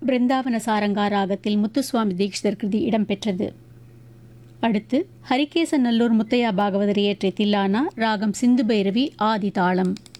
பிருந்தாவன சாரங்கா ராகத்தில் முத்துசுவாமி தீக்ஷிதர் கிருதி இடம்பெற்றது. அடுத்து ஹரிகேசநல்லூர் முத்தையா பாகவதர் இயற்றிய தில்லானா ராகம் சிந்து பைரவி ஆதி தாளம்.